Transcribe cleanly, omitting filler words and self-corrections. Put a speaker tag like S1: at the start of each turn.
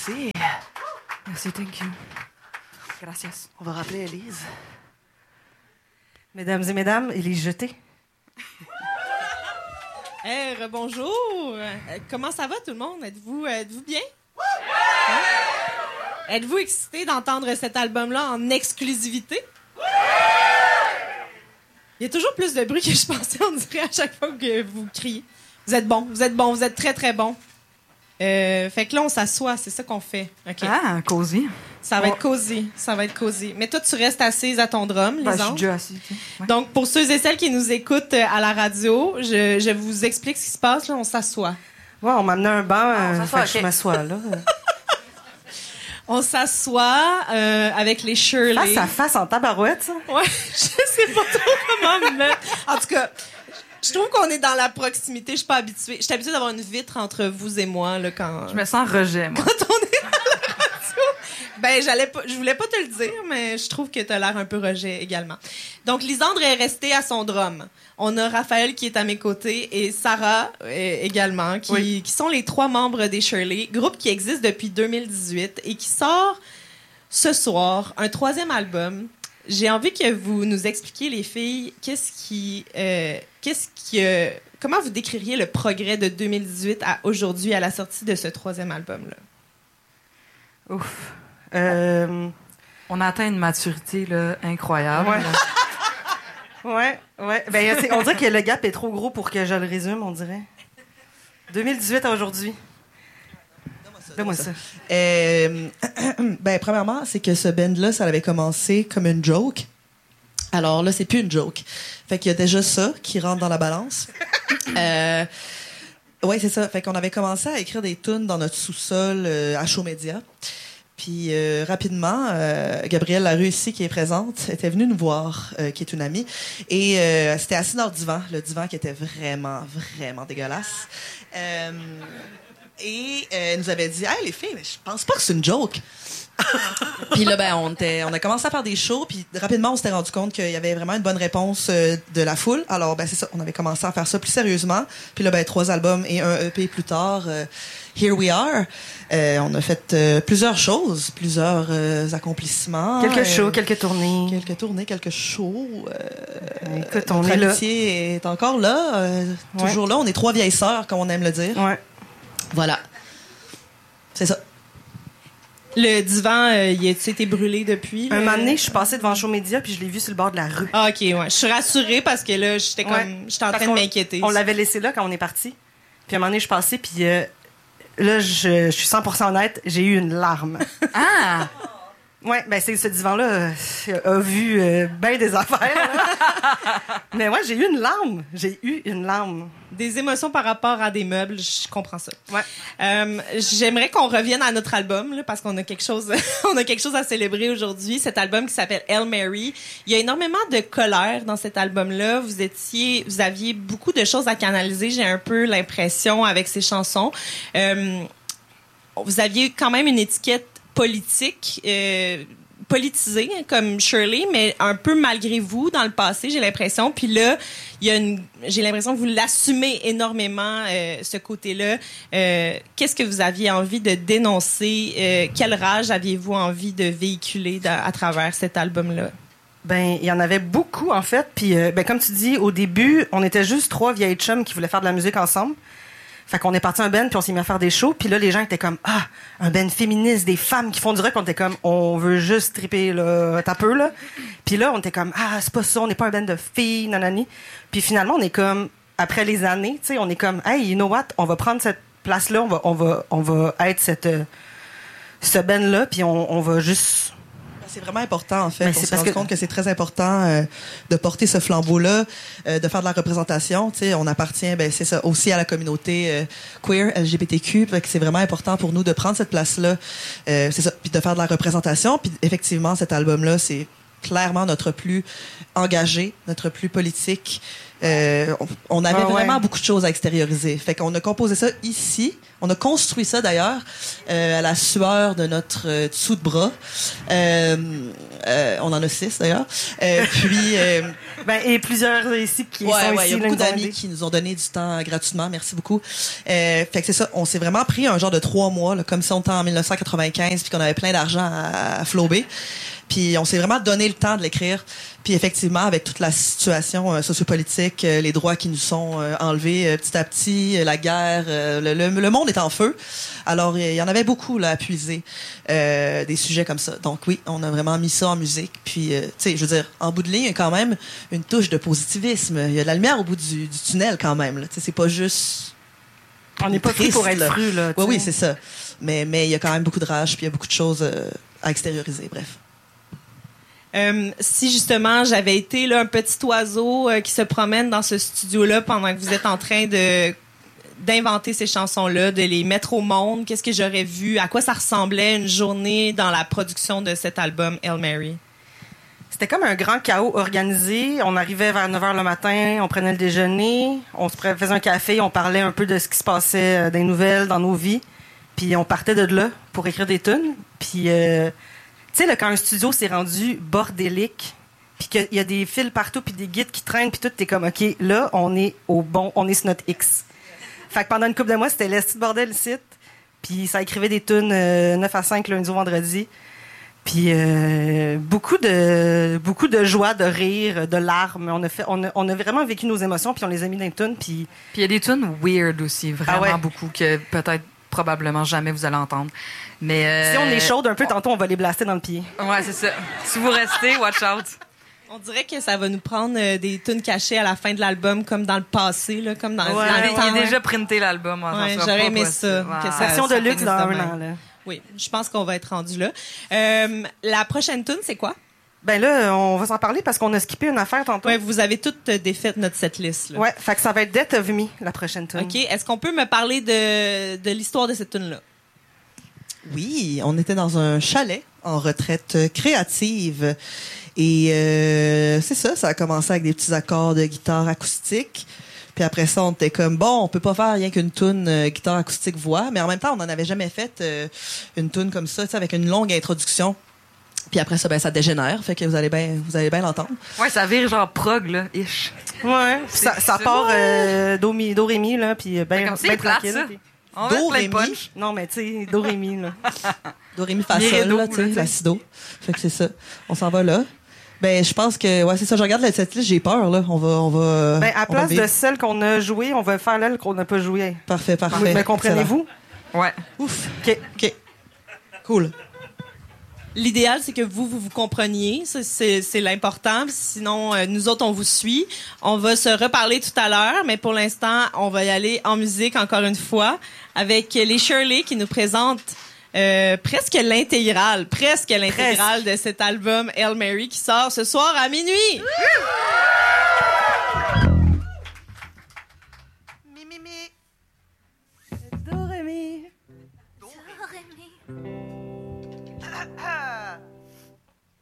S1: Merci.
S2: Merci, thank you.
S1: Gracias. On va rappeler Élise. Mesdames et mesdames, Élise Jeté.
S3: Hey, rebonjour. Comment ça va tout le monde? Êtes-vous bien? Hein? Êtes-vous excité d'entendre cet album-là en exclusivité? Il y a toujours plus de bruit que je pensais, on dirait, à chaque fois que vous criez. Vous êtes bon, vous êtes très, très bon. Fait que là, on s'assoit, c'est ça qu'on fait. Okay.
S2: Ah, cosy.
S3: Ça va être cosy. Mais toi, tu restes assise à ton drum,
S2: Ben,
S3: les
S2: je suis
S3: autres.
S2: déjà assise. Ouais.
S3: Donc, pour ceux et celles qui nous écoutent à la radio, je vous explique ce qui se passe. Là, on s'assoit.
S1: Ouais, on m'a amené un banc,
S2: on s'assoit,
S1: fait que je m'assois là.
S3: On s'assoit avec les Shirley.
S1: Face à face en tabarouette, ça.
S3: Ouais, je sais pas trop comment me mettre. En tout cas, je trouve qu'on est dans la proximité. Je suis pas habituée. Je suis habituée d'avoir une vitre entre vous et moi là, quand...
S2: Je me sens rejet, moi.
S3: Quand on est dans la radio. Ben, je voulais pas te le dire, mais je trouve que t'as l'air un peu rejet également. Donc, Lisandre est restée à son drum. On a Raphaël qui est à mes côtés et Sarah également, qui sont les 3 membres des Shirley, groupe qui existe depuis 2018 et qui sort ce soir un 3e album. J'ai envie que vous nous expliquiez, les filles, comment vous décririez le progrès de 2018 à aujourd'hui à la sortie de ce 3e album-là?
S1: Ouf.
S2: On a atteint une maturité là, incroyable.
S1: Ouais. Ben, on dirait que le gap est trop gros pour que je le résume, on dirait. 2018 à aujourd'hui. Donne-moi ça.
S4: Ben, premièrement, c'est que ce band-là, ça avait commencé comme une joke. Alors là, c'est plus une joke. Fait qu'il y a déjà ça qui rentre dans la balance. Ouais, c'est ça. Fait qu'on avait commencé à écrire des tunes dans notre sous-sol à Show Média. Puis rapidement, Gabrielle Larue ici, qui est présente, était venue nous voir, qui est une amie, et c'était assis dans le divan qui était vraiment, vraiment dégueulasse. Et elle nous avait dit « Hey, les filles, mais je pense pas que c'est une joke! » Puis là, ben, on a commencé à faire des shows, puis rapidement, on s'était rendu compte qu'il y avait vraiment une bonne réponse de la foule. Alors, ben, c'est ça, on avait commencé à faire ça plus sérieusement. Puis là, ben, 3 albums et un EP plus tard, Here We Are. On a fait plusieurs choses, plusieurs accomplissements.
S1: Quelques shows, quelques tournées.
S4: Quelques shows.
S1: Écoute, on
S4: notre
S1: est là.
S4: amitié est encore là, toujours là. On est 3 vieilles sœurs, comme on aime le dire.
S1: Ouais.
S4: Voilà. C'est ça.
S3: Le divan, il a-tu été brûlé depuis?
S1: Un moment donné, je suis passée devant Show Média puis je l'ai vu sur le bord de la rue.
S3: Ah, OK, ouais. Je suis rassurée parce que là, j'étais en
S1: Parce
S3: train de m'inquiéter.
S1: On l'avait laissé là quand on est parti. Puis à un moment dononné, je suis passée puis là, je suis 100% honnête, j'ai eu une larme.
S2: Ah!
S1: Ouais, ben c'est ce divan-là a vu bien des affaires. Là. Mais ouais, j'ai eu une larme.
S3: Des émotions par rapport à des meubles, je comprends ça.
S1: Ouais.
S3: J'aimerais qu'on revienne à notre album là, parce qu'on a quelque chose, à célébrer aujourd'hui. Cet album qui s'appelle Hail Mary. Il y a énormément de colère dans cet album-là. Vous aviez beaucoup de choses à canaliser. J'ai un peu l'impression avec ces chansons. Vous aviez quand même une étiquette politique. Politisé comme Shirley, mais un peu malgré vous dans le passé, j'ai l'impression. Puis là, j'ai l'impression que vous l'assumez énormément, ce côté-là. Qu'est-ce que vous aviez envie de dénoncer? Quelle rage aviez-vous envie de véhiculer à travers cet album-là?
S1: Ben, il y en avait beaucoup, en fait. Puis, ben, comme tu dis, au début, on était juste 3 vieilles chums qui voulaient faire de la musique ensemble. Fait qu'on est parti un band, puis on s'est mis à faire des shows. Puis là, les gens étaient comme, un band féministe, des femmes qui font du rock. On était comme, on veut juste triper, là, ta peu, là. Puis là, on était comme, c'est pas ça, on n'est pas un band de filles, nanani. Puis finalement, on est comme, après les années, tu sais, on est comme, hey, you know what, on va prendre cette place-là, on va être ce band-là, puis on va juste...
S4: C'est vraiment important, en fait.
S1: Ben,
S4: On
S1: c'est
S4: s'est
S1: parce
S4: rendu
S1: que-
S4: compte que c'est très important de porter ce flambeau-là, de faire de la représentation. Tu sais, on appartient, ben, c'est ça, aussi à la communauté queer, LGBTQ. Fait que c'est vraiment important pour nous de prendre cette place-là. C'est ça, puis de faire de la représentation. Puis effectivement, cet album-là, c'est clairement notre plus engagé, notre plus politique. On avait vraiment beaucoup de choses à extérioriser. Fait qu'on a composé ça ici. On a construit ça d'ailleurs à la sueur de notre dessous de bras. On en a 6 d'ailleurs. Puis
S1: Ben, et plusieurs ici qui sont ici.
S4: Il y a beaucoup
S1: là,
S4: d'amis qui nous ont donné du temps gratuitement. Merci beaucoup. Fait que c'est ça. On s'est vraiment pris un genre de 3 mois, là, comme si on était en 1995 puis qu'on avait plein d'argent à flober. Puis on s'est vraiment donné le temps de l'écrire. Puis effectivement, avec toute la situation sociopolitique, les droits qui nous sont enlevés petit à petit, la guerre, le monde est en feu. Alors, il y en avait beaucoup là à puiser, des sujets comme ça. Donc oui, on a vraiment mis ça en musique. Puis, tu sais, je veux dire, en bout de ligne, il y a quand même une touche de positivisme. Il y a de la lumière au bout du tunnel quand même. Tu sais, c'est pas juste...
S1: On n'est pas pris pour être fru, là.
S4: Oui, c'est ça. Mais il y a quand même beaucoup de rage, puis il y a beaucoup de choses à extérioriser, bref.
S3: Si justement j'avais été là, un petit oiseau qui se promène dans ce studio-là pendant que vous êtes en train d'inventer ces chansons-là, de les mettre au monde, qu'est-ce que j'aurais vu? À quoi ça ressemblait une journée dans la production de cet album Hail Mary?
S1: C'était comme un grand chaos organisé. On arrivait vers 9h le matin, on prenait le déjeuner, on se faisait un café, on parlait un peu de ce qui se passait des nouvelles dans nos vies, puis on partait de là pour écrire des tunes. Puis... tu sais, là, quand un studio s'est rendu bordélique, puis qu'il y a des fils partout, puis des guides qui traînent, puis tout, t'es comme, OK, là, on est on est sur notre X. Fait que pendant une couple de mois, c'était l'esti de bordel le site, puis ça écrivait des tunes 9 à 5 lundi au vendredi. Puis beaucoup de joie, de rire, de larmes. On a vraiment vécu nos émotions, puis on les a mis dans les tunes, puis...
S2: Puis il y a des tunes weird aussi, vraiment beaucoup, que peut-être probablement jamais vous allez entendre. Mais
S1: si on est chaude un peu, tantôt, on va les blaster dans le pied.
S2: Ouais, c'est ça. Si vous restez, watch out.
S3: On dirait que ça va nous prendre des tunes cachées à la fin de l'album, comme dans le passé, là, comme dans le temps.
S2: Il a déjà printé l'album.
S3: Ouais, j'aurais aimé ça.
S2: Ouais.
S1: Version de luxe dans un an. Là.
S3: Oui, je pense qu'on va être rendu là. La prochaine tune, c'est quoi?
S1: Ben là, on va s'en parler parce qu'on a skippé une affaire tantôt.
S3: Ouais, vous avez toutes défait notre setlist. Là.
S1: Ouais, fait que ça va être Death of Me, la prochaine tune.
S3: OK. Est-ce qu'on peut me parler de l'histoire de cette tune-là?
S4: Oui, on était dans un chalet en retraite créative. Et c'est ça a commencé avec des petits accords de guitare acoustique. Puis après ça, on était comme, bon, on peut pas faire rien qu'une toune guitare acoustique voix, mais en même temps, on n'en avait jamais fait une toune comme ça, avec une longue introduction. Puis après ça, ben ça dégénère, fait que vous allez bien l'entendre.
S2: Ouais, ça vire genre prog là, ish.
S1: Ouais, ça part do ré mi là, puis ben tranquille.
S2: Ça.
S1: Puis...
S2: Do ré mi.
S1: Non mais tu sais do ré mi là.
S4: Do ré mi fa sol là, tu sais, la si do. Fait que c'est ça. On s'en va là. Ben je pense que ouais, c'est ça, je regarde cette liste, j'ai peur là. On va
S1: ben à place de celle qu'on a jouée, on va faire l'elle qu'on n'a pas jouée.
S4: Parfait.
S1: Mais comprenez-vous?
S2: Ouais.
S4: Ouf. OK. Cool.
S3: L'idéal, c'est que vous compreniez. C'est l'important. Sinon, nous autres, on vous suit. On va se reparler tout à l'heure, mais pour l'instant, on va y aller en musique encore une fois avec les Shirley qui nous présentent presque l'intégrale de cet album Hail Mary qui sort ce soir à minuit.